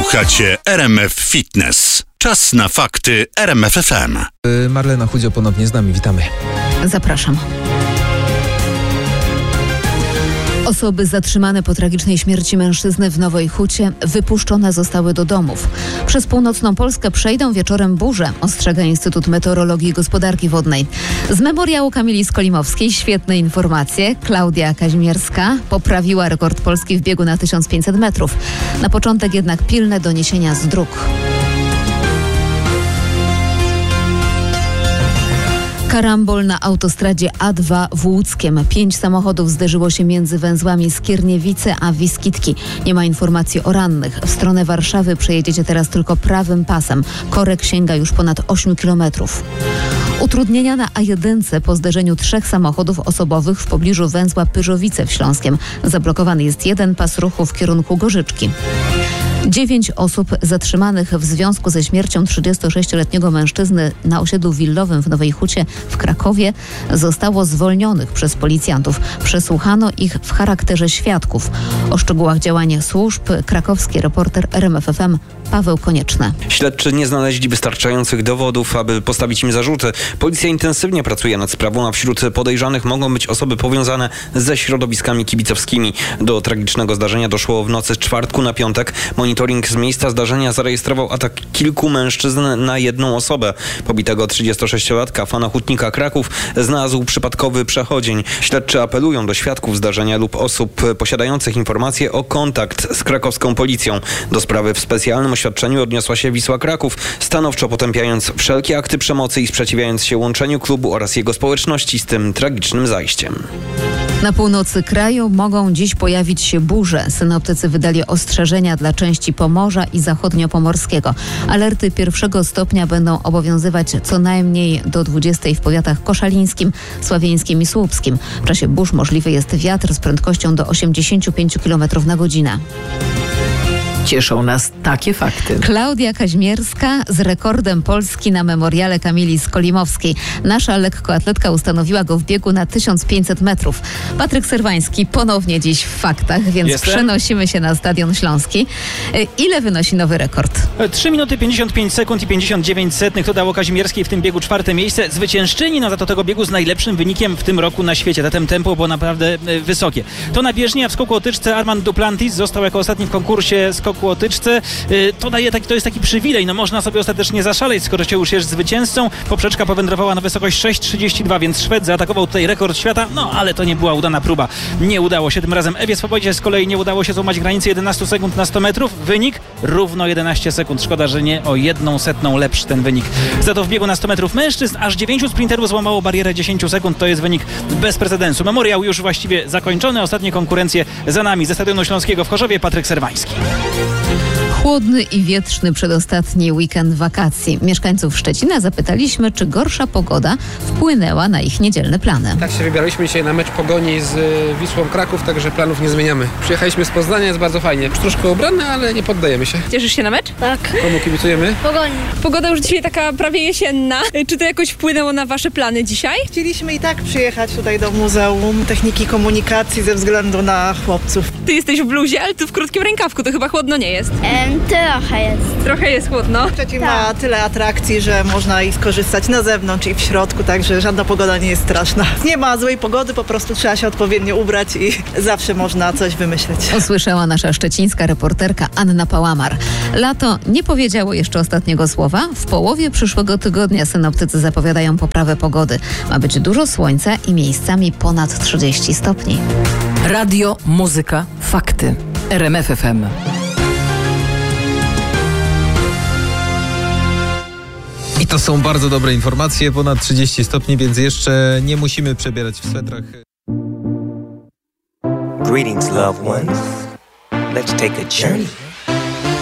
Słuchacie RMF Fitness. Czas na fakty RMF FM. Marlena Chudzio ponownie z nami. Witamy. Zapraszam. Osoby zatrzymane po tragicznej śmierci mężczyzny w Nowej Hucie wypuszczone zostały do domów. Przez północną Polskę przejdą wieczorem burze, ostrzega Instytut Meteorologii i Gospodarki Wodnej. Z memoriału Kamili Skolimowskiej świetne informacje. Klaudia Kazimierska poprawiła rekord Polski w biegu na 1500 metrów. Na początek jednak pilne doniesienia z dróg. Karambol na autostradzie A2 w Łódzkiem. 5 samochodów zderzyło się między węzłami Skierniewice a Wiskitki. Nie ma informacji o rannych. W stronę Warszawy przejedziecie teraz tylko prawym pasem. Korek sięga już ponad 8 kilometrów. Utrudnienia na A1 po zderzeniu 3 samochodów osobowych w pobliżu węzła Pyrzowice w Śląskiem. Zablokowany jest jeden pas ruchu w kierunku Gorzyczki. 9 osób zatrzymanych w związku ze śmiercią 36-letniego mężczyzny na osiedlu willowym w Nowej Hucie w Krakowie zostało zwolnionych przez policjantów. Przesłuchano ich w charakterze świadków. O szczegółach działania służb krakowski reporter RMF FM Paweł Konieczny. Śledczy nie znaleźli wystarczających dowodów, aby postawić im zarzuty. Policja intensywnie pracuje nad sprawą, a wśród podejrzanych mogą być osoby powiązane ze środowiskami kibicowskimi. Do tragicznego zdarzenia doszło w nocy z czwartku na piątek. Monitoring z miejsca zdarzenia zarejestrował atak kilku mężczyzn na jedną osobę. Pobitego 36-latka, fana Hutnika Kraków, znalazł przypadkowy przechodzień. Śledczy apelują do świadków zdarzenia lub osób posiadających informacje o kontakt z krakowską policją. Do sprawy w specjalnym oświadczeniu odniosła się Wisła Kraków, stanowczo potępiając wszelkie akty przemocy i sprzeciwiając się łączeniu klubu oraz jego społeczności z tym tragicznym zajściem. Na północy kraju mogą dziś pojawić się burze. Synoptycy wydali ostrzeżenia dla części Pomorza i zachodniopomorskiego. Alerty 1 stopnia będą obowiązywać co najmniej do 20 w powiatach koszalińskim, sławieńskim i słupskim. W czasie burz możliwy jest wiatr z prędkością do 85 km na godzinę. Cieszą nas takie fakty. Klaudia Kazimierska z rekordem Polski na memoriale Kamili Skolimowskiej. Nasza lekkoatletka ustanowiła go w biegu na 1500 metrów. Patryk Serwański ponownie dziś w faktach, więc przenosimy się na Stadion Śląski. Ile wynosi nowy rekord? 3 minuty 55 sekund i 59 setnych. To dało Kazimierskiej w tym biegu 4. miejsce. Zwyciężczyni za to tego biegu z najlepszym wynikiem w tym roku na świecie. Zatem tempo było naprawdę wysokie. To na bieżni, a w skoku o tyczce Armand Duplantis został jako ostatni w konkursie skoku o tyczce. To jest taki przywilej. No można sobie ostatecznie zaszaleć, skoro się już jest zwycięzcą. Poprzeczka powędrowała na wysokość 6,32, więc Szwed zaatakował tutaj rekord świata, no ale to nie była udana próba. Nie udało się tym razem. Ewie Swobodzie z kolei nie udało się złamać granicy 11 sekund na 100 metrów. Wynik równo 11 sekund. Szkoda, że nie o 1/100 lepszy ten wynik. Za to w biegu na 100 metrów mężczyzn aż 9 sprinterów złamało barierę 10 sekund. To jest wynik bez precedensu. Memoriał już właściwie zakończony. Ostatnie konkurencje za nami. Ze Stadionu Śląskiego w Chorzowie Patryk Serwański. Chłodny i wietrzny przedostatni weekend wakacji. Mieszkańców Szczecina zapytaliśmy, czy gorsza pogoda wpłynęła na ich niedzielne plany. Tak się wybieraliśmy dzisiaj na mecz Pogoni z Wisłą Kraków, także planów nie zmieniamy. Przyjechaliśmy z Poznania, jest bardzo fajnie. Już troszkę ubrany, ale nie poddajemy się. Cieszysz się na mecz? Tak. Komu kibicujemy? Pogoni. Pogoda już dzisiaj taka prawie jesienna. Czy to jakoś wpłynęło na wasze plany dzisiaj? Chcieliśmy i tak przyjechać tutaj do Muzeum Techniki Komunikacji ze względu na chłopców. Ty jesteś w bluzie, ale tu w krótkim rękawku, to chyba chłodno nie jest. Trochę jest. Trochę jest chłodno. Szczecin ma tyle atrakcji, że można i skorzystać na zewnątrz i w środku, także żadna pogoda nie jest straszna. Nie ma złej pogody, po prostu trzeba się odpowiednio ubrać i zawsze można coś wymyśleć. Usłyszała nasza szczecińska reporterka Anna Pałamar. Lato nie powiedziało jeszcze ostatniego słowa. W połowie przyszłego tygodnia synoptycy zapowiadają poprawę pogody. Ma być dużo słońca i miejscami ponad 30 stopni. Radio, muzyka, fakty. RMF FM. I to są bardzo dobre informacje. Ponad 30 stopni, więc jeszcze nie musimy przebierać w swetrach. Greetings, loved ones. Let's take a journey.